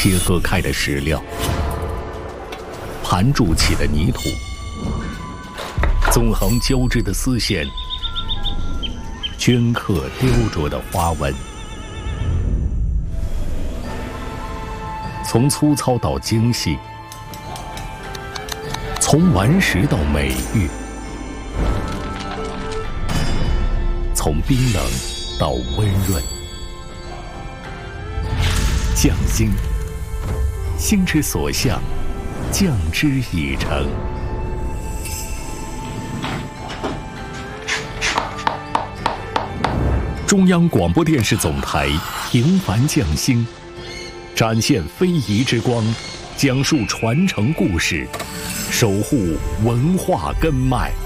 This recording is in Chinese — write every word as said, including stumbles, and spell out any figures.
切割开的石料，盘筑起的泥土，纵横交织的丝线，镌刻雕琢的花纹。从粗糙到精细，从顽石到美玉，从冰冷到温润。匠心，心之所向，匠之以成。中央广播电视总台平凡匠心，展现非遗之光，讲述传承故事，守护文化根脉。